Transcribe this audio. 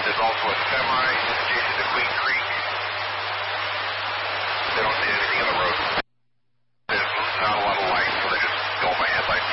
There's also a semi adjacent to Queen Creek. They don't see anything on the road. There's not a lot of light, so they're just going by headlights.